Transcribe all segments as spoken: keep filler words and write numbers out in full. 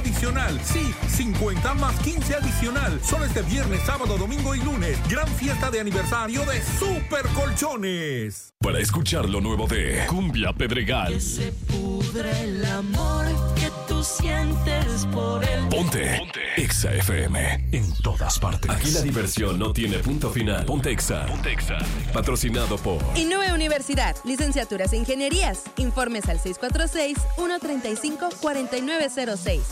adicional. Sí, cincuenta más quince adicional. Solo este viernes, sábado, domingo y lunes. Gran fiesta de aniversario de Super Colchones. Para escuchar lo nuevo de Cumbia Pedregal. Que se pudre el amor que tú sientes por él. Ponte, Ponte. Exa F M. En todas partes. Aquí la diversión no tiene punto final. Ponte Exa. Ponte Exa. Patrocinado por Innove Universidad. Licenciaturas e Ingenierías. Informes al seis cuatro seis, uno tres cinco, cuatro nueve cero seis.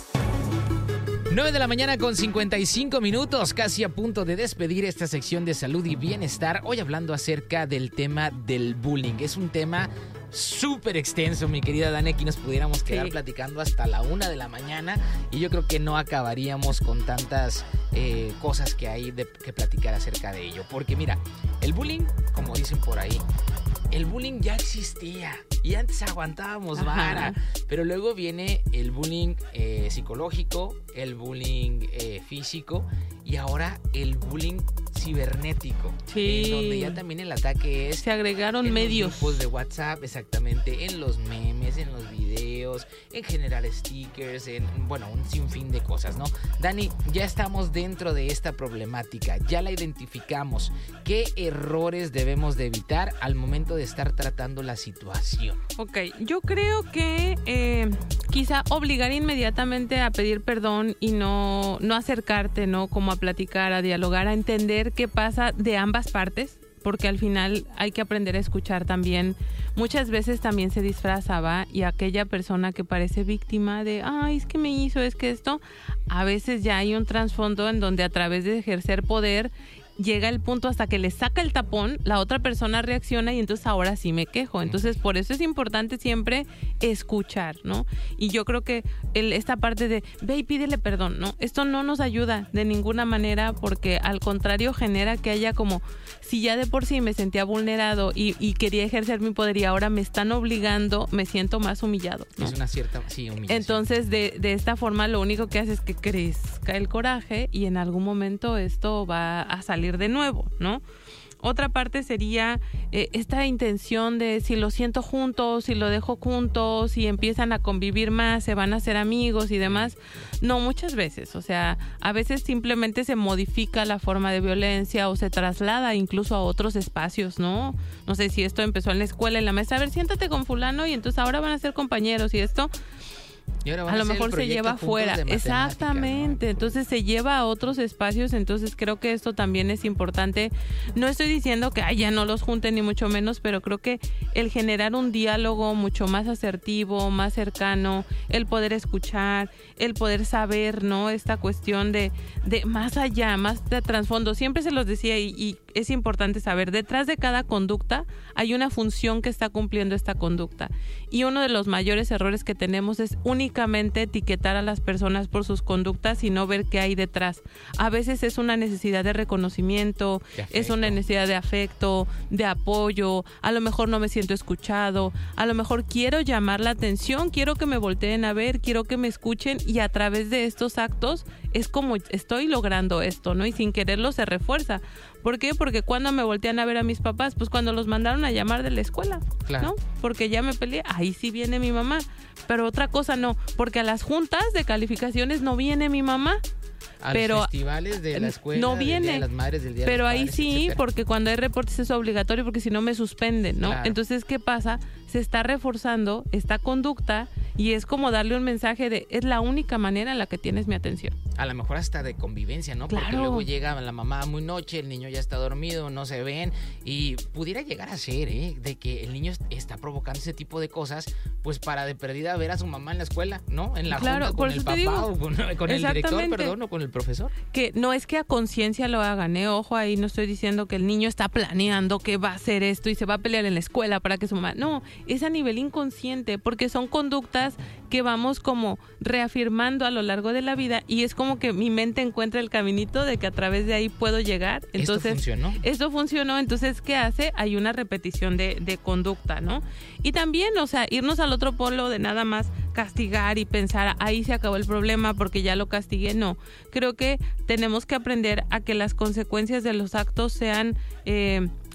nueve de la mañana con cincuenta y cinco minutos, casi a punto de despedir esta sección de salud y bienestar. Hoy hablando acerca del tema del bullying. Es un tema súper extenso, mi querida Dani. Aquí nos pudiéramos quedar sí. platicando hasta la una de la mañana y yo creo que no acabaríamos con tantas eh, cosas que hay de, que platicar acerca de ello. Porque mira, el bullying, como dicen por ahí, el bullying ya existía y antes aguantábamos vara, pero luego viene el bullying eh, psicológico, el bullying eh, físico y ahora el bullying cibernético, sí. en donde ya también el ataque es... Se agregaron en medios. los grupos de WhatsApp, exactamente, en los memes, en los videos, en generar stickers, en, bueno, un sinfín de cosas, ¿no? Dani, ya estamos dentro de esta problemática, ya la identificamos. ¿Qué errores debemos de evitar al momento de estar tratando la situación? Ok, yo creo que eh, quizá obligar inmediatamente a pedir perdón y no, no acercarte, ¿no? Como a platicar, a dialogar, a entender qué pasa de ambas partes, porque al final hay que aprender a escuchar también. Muchas veces también se disfraza, ¿va? Y aquella persona que parece víctima de, ay, es que me hizo, es que esto, a veces ya hay un trasfondo en donde a través de ejercer poder llega el punto hasta que le saca el tapón, la otra persona reacciona y entonces ahora sí me quejo. Entonces, por eso es importante siempre escuchar, ¿no? Y yo creo que el, esta parte de, ve y pídele perdón, ¿no? Esto no nos ayuda de ninguna manera porque al contrario genera que haya como, si ya de por sí me sentía vulnerado y, y quería ejercer mi poder y ahora me están obligando, me siento más humillado, ¿no? Es una cierta, sí, humillación. Entonces, de, de esta forma lo único que hace es que crezca el coraje y en algún momento esto va a salir de nuevo, ¿no? Otra parte sería eh, esta intención de si lo siento juntos, si lo dejo juntos, si empiezan a convivir más, se van a hacer amigos y demás. No, muchas veces, o sea, a veces simplemente se modifica la forma de violencia o se traslada incluso a otros espacios, ¿no? No sé si esto empezó en la escuela, en la mesa, a ver, siéntate con fulano y entonces ahora van a ser compañeros y esto... Y ahora a lo mejor se lleva afuera, exactamente, ¿no? Entonces se lleva a otros espacios, entonces creo que esto también es importante. No estoy diciendo que ay, ya no los junten ni mucho menos, pero creo que el generar un diálogo mucho más asertivo, más cercano, el poder escuchar, el poder saber, ¿no? Esta cuestión de, de más allá, más de trasfondo, siempre se los decía y, y es importante saber, detrás de cada conducta hay una función que está cumpliendo esta conducta y uno de los mayores errores que tenemos es únicamente etiquetar a las personas por sus conductas y no ver qué hay detrás. A veces es una necesidad de reconocimiento, de es una necesidad de afecto, de apoyo, a lo mejor no me siento escuchado, a lo mejor quiero llamar la atención, quiero que me volteen a ver, quiero que me escuchen y a través de estos actos es como estoy logrando esto, ¿no? Y sin quererlo se refuerza. ¿Por qué? Porque cuando me voltean a ver a mis papás, pues cuando los mandaron a llamar de la escuela, claro. ¿no? Porque ya me peleé, ahí sí viene mi mamá, pero otra cosa no, porque a las juntas de calificaciones no viene mi mamá. A pero los festivales de la escuela, no viene, del Día de las Madres, del Día pero de los ahí Padres, sí, etcétera. Porque cuando hay reportes es obligatorio, porque si no me suspenden, ¿no? Claro. Entonces, ¿qué pasa? Se está reforzando esta conducta y es como darle un mensaje de es la única manera en la que tienes mi atención. A lo mejor hasta de convivencia, ¿no? Claro. Porque luego llega la mamá muy noche, el niño ya está dormido, no se ven y pudiera llegar a ser, ¿eh? De que el niño está provocando ese tipo de cosas, pues para de perdida ver a su mamá en la escuela, ¿no? En la claro, junta por con el eso papá te digo. o con, con el director, perdón, o con el profesor. Que no es que a conciencia lo hagan, ¿eh? Ojo, ahí no estoy diciendo que el niño está planeando que va a hacer esto y se va a pelear en la escuela para que su mamá... No, es a nivel inconsciente, porque son conductas que vamos como reafirmando a lo largo de la vida y es como que mi mente encuentra el caminito de que a través de ahí puedo llegar. Entonces, esto funcionó. Esto funcionó, entonces, ¿qué hace? Hay una repetición de, de conducta, ¿no? Y también, o sea, irnos al otro polo de nada más castigar y pensar, ahí se acabó el problema porque ya lo castigué, no. Creo que tenemos que aprender a que las consecuencias de los actos sean... Eh,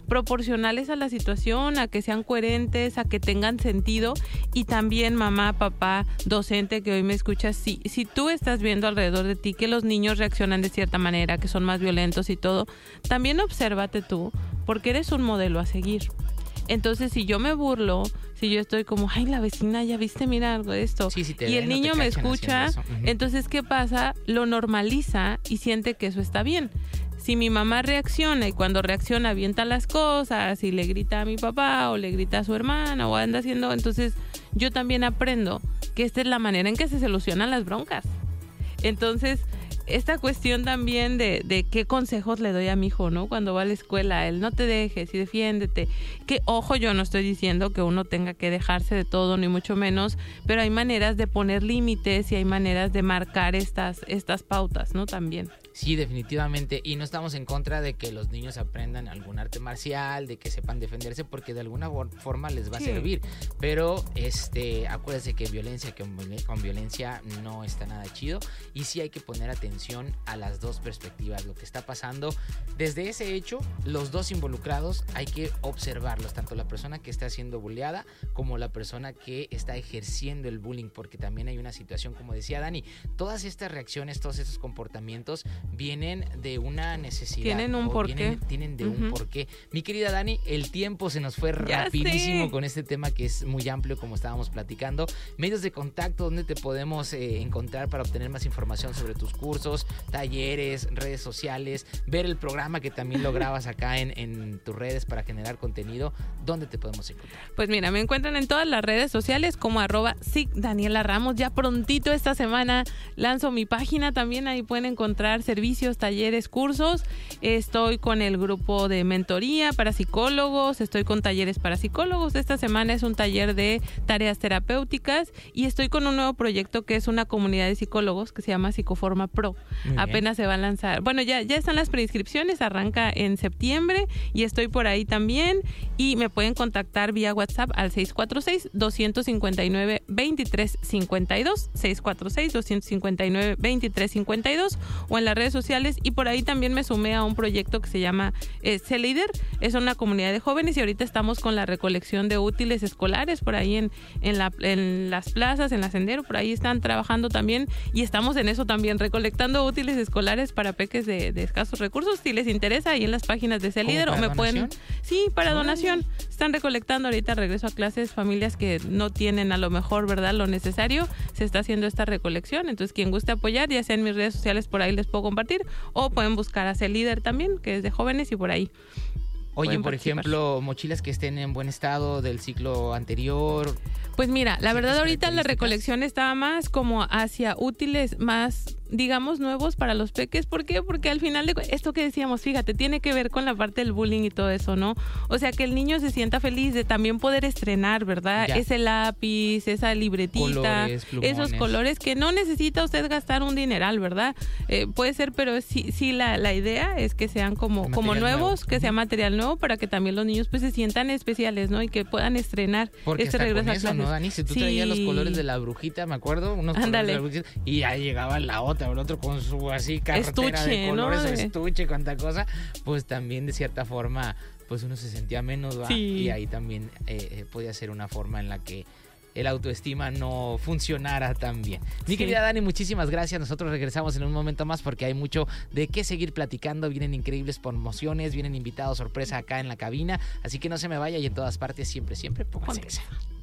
proporcionales a la situación, a que sean coherentes, a que tengan sentido. Y también mamá, papá, docente que hoy me escuchas, si, si tú estás viendo alrededor de ti que los niños reaccionan de cierta manera, que son más violentos y todo, también obsérvate tú, porque eres un modelo a seguir. Entonces, si yo me burlo, si yo estoy como, ay, la vecina, ya viste, mira algo de esto, sí, si te y ven, el niño no me escucha, uh-huh. entonces, ¿qué pasa? Lo normaliza y siente que eso está bien. Si mi mamá reacciona y cuando reacciona avienta las cosas y le grita a mi papá o le grita a su hermana o anda haciendo, entonces yo también aprendo que esta es la manera en que se solucionan las broncas. Entonces, esta cuestión también de, de qué consejos le doy a mi hijo, ¿no? Cuando va a la escuela, él no te dejes y defiéndete. Que, ojo, yo no estoy diciendo que uno tenga que dejarse de todo, ni mucho menos, pero hay maneras de poner límites y hay maneras de marcar estas, estas pautas, ¿no? También. Sí, definitivamente. Y no estamos en contra de que los niños aprendan algún arte marcial, de que sepan defenderse, porque de alguna forma les va sí. a servir. Pero este, acuérdense que violencia con, con violencia no está nada chido. Y sí hay que poner atención a las dos perspectivas. Lo que está pasando desde ese hecho, los dos involucrados hay que observarlos. Tanto la persona que está siendo bulleada como la persona que está ejerciendo el bullying. Porque también hay una situación, como decía Dani, todas estas reacciones, todos estos comportamientos vienen de una necesidad. Tienen un porqué. Vienen, tienen de uh-huh. un porqué. Mi querida Dani, el tiempo se nos fue ya rapidísimo sé. Con este tema que es muy amplio, como estábamos platicando. Medios de contacto, ¿dónde te podemos eh, encontrar para obtener más información sobre tus cursos, talleres, redes sociales, ver el programa que también lo grabas acá en, en tus redes para generar contenido? ¿Dónde te podemos encontrar? Pues mira, me encuentran en todas las redes sociales como arroba SIC Daniela Ramos. Ya prontito esta semana lanzo mi página, también ahí pueden encontrar servicios, talleres, cursos. Estoy con el grupo de mentoría para psicólogos, estoy con talleres para psicólogos. Esta semana es un taller de tareas terapéuticas y estoy con un nuevo proyecto que es una comunidad de psicólogos que se llama Psicoforma Pro. Apenas se va a lanzar. Bueno, ya, ya están las preinscripciones, arranca en septiembre y estoy por ahí también y me pueden contactar vía WhatsApp al seis cuatro seis, dos cinco nueve, dos tres cinco dos, seis cuatro seis, dos cinco nueve, dos tres cinco dos o en las redes sociales. Y por ahí también me sumé a un proyecto que se llama eh, C-Leader. Es una comunidad de jóvenes y ahorita estamos con la recolección de útiles escolares por ahí en, en, la, en las plazas, en la Sendero, por ahí están trabajando también y estamos en eso también, recolectando útiles escolares para peques de, de escasos recursos. Si les interesa, ahí en las páginas de C-Leader o me donación? pueden... Sí, para sí. donación. Están recolectando ahorita, regreso a clases, familias que no tienen a lo mejor, ¿verdad?, lo necesario. Se está haciendo esta recolección. Entonces, quien guste apoyar, ya sea en mis redes sociales, por ahí les puedo compartir, o pueden buscar a C-Leader también, que es de jóvenes y por ahí. Oye, por ejemplo, mochilas que estén en buen estado del ciclo anterior. Pues mira, la verdad ahorita la recolección estaba más como hacia útiles más, digamos, nuevos para los peques. ¿Por qué? Porque al final de esto que decíamos, fíjate, tiene que ver con la parte del bullying y todo eso, ¿no? O sea, que el niño se sienta feliz de también poder estrenar, ¿verdad? Ya. Ese lápiz, esa libretita, colores, esos colores que no necesita usted gastar un dineral, ¿verdad? Eh, puede ser, pero sí, sí la, la idea es que sean como, como nuevos, nuevo. que uh-huh. sea material nuevo para que también los niños pues se sientan especiales, ¿no? Y que puedan estrenar Porque este regreso a clases. Eso, ¿no, Dani? Si tú sí. traías los colores de la brujita, me acuerdo, unos Ándale. colores de la brujita, y ya llegaba la otra, el otro con su así carretera estuche, de colores, ¿no? estuche, cuánta cosa, pues también de cierta forma, pues uno se sentía menos, ¿va? Sí. Y ahí también eh, podía ser una forma en la que el autoestima no funcionara tan bien. Mi sí. querida Dani, muchísimas gracias. Nosotros regresamos en un momento más porque hay mucho de qué seguir platicando. Vienen increíbles promociones, vienen invitados sorpresa acá en la cabina. Así que no se me vaya y en todas partes, siempre, siempre, pónganse que sea.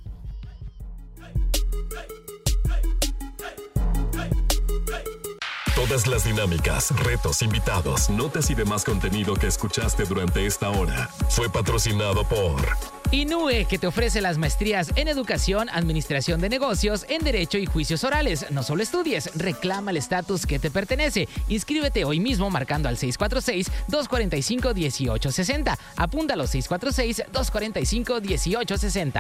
Todas las dinámicas, retos, invitados, notas y demás contenido que escuchaste durante esta hora fue patrocinado por Inue, que te ofrece las maestrías en Educación, Administración de Negocios, en Derecho y Juicios Orales. No solo estudies, reclama el estatus que te pertenece. Inscríbete hoy mismo marcando al seis cuatro seis, dos cuatro cinco, uno ocho seis cero. Apúntalo, seis cuatro seis, dos cuatro cinco, uno ocho seis cero.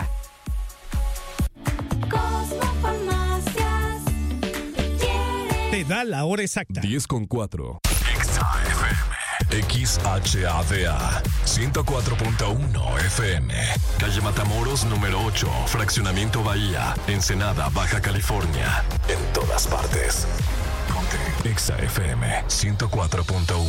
Te da la hora exacta. diez con cuatro. X H A D A ciento cuatro punto uno F M. Calle Matamoros número ocho, Fraccionamiento Bahía, Ensenada, Baja California. En todas partes. Ponte X F M ciento cuatro punto uno.